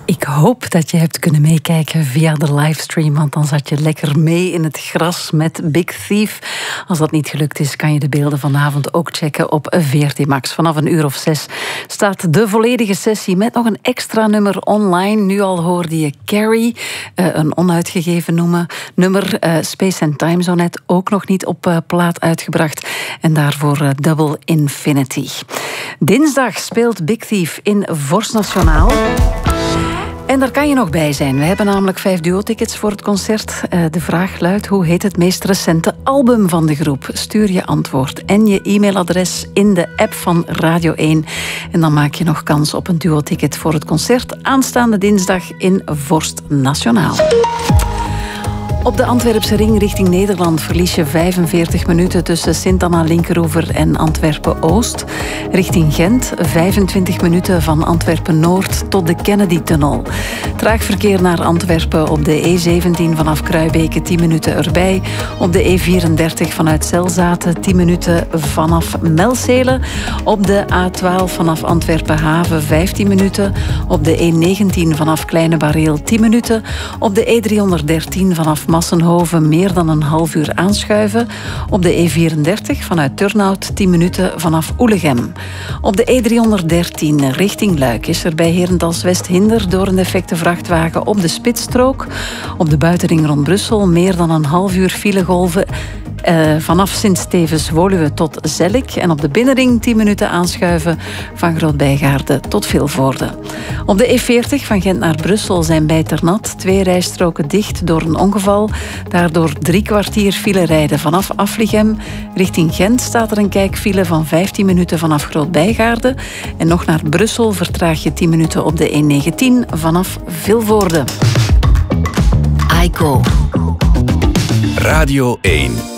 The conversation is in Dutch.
Ik hoop dat je hebt kunnen meekijken via de livestream, want dan zat je lekker mee in het gras met Big Thief. Als dat niet gelukt is, kan je de beelden vanavond ook checken op VRT Max. Vanaf 6:00 staat de volledige sessie met nog een extra nummer online. Nu al hoorde je Carrie, een onuitgegeven nummer. Space and Time zo net ook nog niet op plaat uitgebracht. En daarvoor Double Infinity. Dinsdag speelt Big Thief in Vorst Nationaal. En daar kan je nog bij zijn. We hebben namelijk 5 duo-tickets voor het concert. De vraag luidt, hoe heet het meest recente album van de groep? Stuur je antwoord en je e-mailadres in de app van Radio 1. En dan maak je nog kans op een duo-ticket voor het concert aanstaande dinsdag in Vorst Nationaal. Op de Antwerpse ring richting Nederland verlies je 45 minuten tussen Sint-Anna-Linkeroever en Antwerpen-Oost. Richting Gent 25 minuten van Antwerpen-Noord tot de Kennedy-tunnel. Traag verkeer naar Antwerpen op de E17 vanaf Kruibeke 10 minuten erbij. Op de E34 vanuit Zelzaten 10 minuten vanaf Melcelen. Op de A12 vanaf Antwerpen-Haven 15 minuten. Op de E19 vanaf Kleine Bareel 10 minuten. Op de E313 vanaf Massenhoven meer dan een half uur aanschuiven. Op de E34 vanuit Turnhout 10 minuten vanaf Oelegem. Op de E313 richting Luik is er bij Herentals-West hinder door een defecte vrachtwagen op de spitsstrook. Op de buitenring rond Brussel meer dan een half uur filegolven. Vanaf Sint-Stevens-Woluwe tot Zellik. En op de binnenring 10 minuten aanschuiven van Groot-Bijgaarde tot Vilvoorde. Op de E40 van Gent naar Brussel zijn bij Ternat 2 rijstroken dicht door een ongeval. Daardoor 3 kwartier file rijden vanaf Aflichem. Richting Gent staat er een kijkfile van 15 minuten vanaf Groot-Bijgaarde. En nog naar Brussel vertraag je 10 minuten op de E19 vanaf Vilvoorde. Aiko. Radio 1.